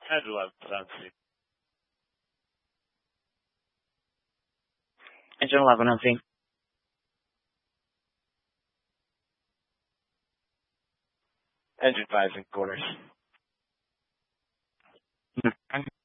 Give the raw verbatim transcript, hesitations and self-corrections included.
Engine eleven, sounds good. Engine eleven on scene. Engine five in quarters.